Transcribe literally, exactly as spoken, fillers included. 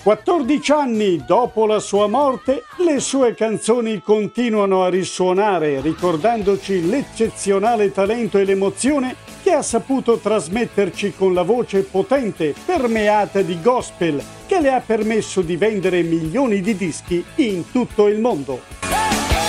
quattordici anni dopo la sua morte, le sue canzoni continuano a risuonare, ricordandoci l'eccezionale talento e l'emozione che ha saputo trasmetterci con la voce potente, permeata di gospel, che le ha permesso di vendere milioni di dischi in tutto il mondo.